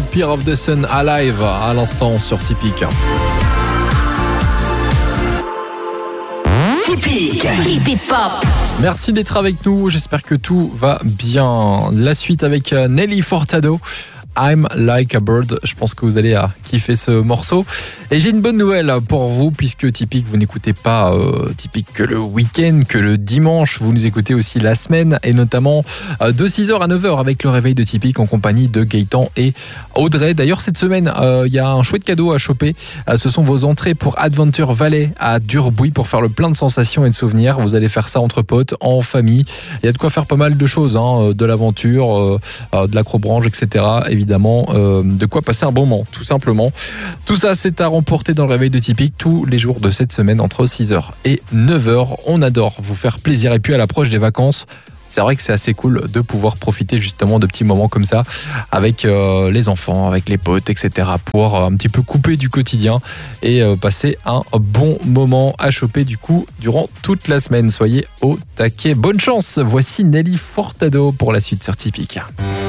Spear of the Sun Alive à l'instant sur Typique. Typique Pop. Merci d'être avec nous, j'espère que tout va bien. La suite avec Nelly Furtado. I'm Like a Bird. Je pense que vous allez kiffer ce morceau. Et j'ai une bonne nouvelle pour vous, puisque Typique, vous n'écoutez pas Typique que le week-end, que le dimanche. Vous nous écoutez aussi la semaine, et notamment de 6h à 9h avec le réveil de Typique en compagnie de Gaëtan et Audrey. D'ailleurs, cette semaine, il y a un chouette cadeau à choper. Ce sont vos entrées pour Adventure Valley à Durbuy pour faire le plein de sensations et de souvenirs. Vous allez faire ça entre potes, en famille. Il y a de quoi faire pas mal de choses, de l'aventure, de l'acrobranche, etc. Évidemment, de quoi passer un bon moment, tout simplement. Tout ça, c'est à remporter dans le réveil de Typique tous les jours de cette semaine entre 6h et 9h. On adore vous faire plaisir. Et puis à l'approche des vacances, c'est vrai que c'est assez cool de pouvoir profiter justement de petits moments comme ça avec les enfants, avec les potes, etc. pour un petit peu couper du quotidien et passer un bon moment à choper du coup durant toute la semaine. Soyez au taquet. Bonne chance. Voici Nelly Furtado pour la suite sur Typique.